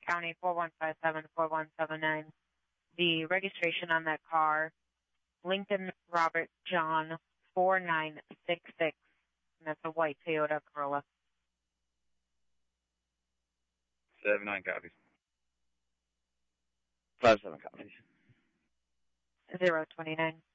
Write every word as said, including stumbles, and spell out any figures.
County four one five seven four one seven nine. The registration on that car, Lincoln Robert John four nine six six. And that's a white Toyota Corolla. Seven nine copies. Five seven copies. Zero twenty nine.